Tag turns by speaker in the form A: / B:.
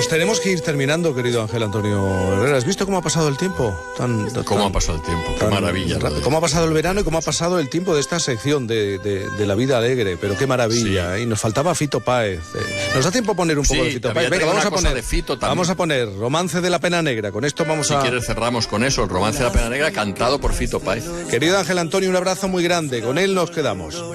A: Pues tenemos que ir terminando, querido Ángel Antonio Herrera. ¿Has visto cómo ha pasado el tiempo?
B: ¿Cómo ha pasado el tiempo? Qué maravilla.
A: ¿Cómo ha pasado el verano y cómo ha pasado el tiempo de esta sección de la vida alegre? Pero qué maravilla. Sí. Y nos faltaba Fito Páez. ¿Nos da tiempo a poner un poco de Fito Páez? Venga, vamos a poner Romance de la Pena Negra. Con esto
B: si quieres cerramos con eso, el Romance de la Pena Negra cantado por Fito Páez.
A: Querido Ángel Antonio, un abrazo muy grande. Con él nos quedamos.